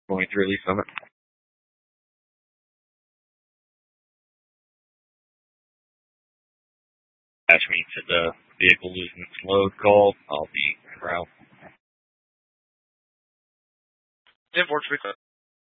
going to release summit. Catch me to the vehicle losing its load call. I'll be en route. 10-4,